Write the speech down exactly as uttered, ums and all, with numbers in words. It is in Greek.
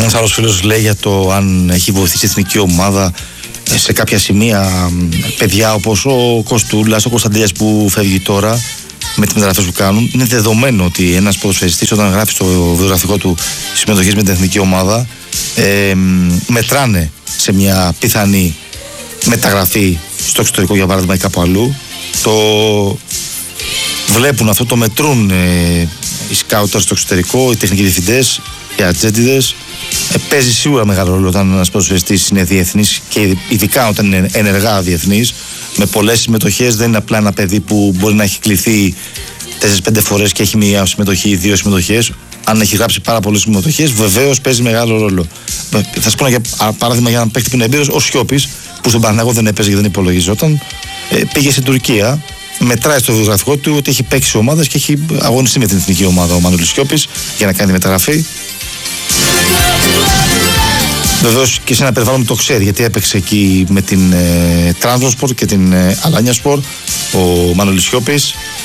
Ένας άλλος φίλος λέει για το αν έχει βοηθήσει η εθνική ομάδα σε κάποια σημεία παιδιά όπως ο Κωστούλας, ο Κωνσταντέλιας που φεύγει τώρα με τις μεταγραφές που κάνουν. Είναι δεδομένο ότι ένας ποδοσφαιριστής όταν γράφει στο βιογραφικό του συμμετοχής με την εθνική ομάδα ε, μετράνε σε μια πιθανή μεταγραφή στο εξωτερικό, για παράδειγμα, ή κάπου αλλού. Το βλέπουν αυτό, το μετρούν ε, οι σκάουτερ στο εξωτερικό, οι τεχνικοί διευθυντές, οι ατζέντιδες. Ε, παίζει σίγουρα μεγάλο ρόλο όταν ένας ποδοσφαιριστής είναι διεθνής και ειδικά όταν είναι ενεργά διεθνής, με πολλές συμμετοχές. Δεν είναι απλά ένα παιδί που μπορεί να έχει κληθεί τέσσερις πέντε φορές και έχει μία συμμετοχή ή δύο συμμετοχές. Αν έχει γράψει πάρα πολλές συμμετοχές, βεβαίως παίζει μεγάλο ρόλο. Θα σου πω για παράδειγμα για έναν παίκτη που είναι εμπειρός, ο Σιώπης, που στον Παναθηναϊκό δεν έπαιζε και δεν υπολογιζόταν. Ε, πήγε στην Τουρκία, μετράει στο βιογραφικό του ότι έχει παίξει ομάδες και έχει αγωνιστεί με την εθνική ομάδα ο Μανώλης Σιώπης για να κάνει τη μεταγραφή. Βεβαίως και σε ένα περιβάλλον που το ξέρει, γιατί έπαιξε εκεί με την ε, Trabzonspor και την ε, Alanya Sport ο Μανώλης Σιώπης.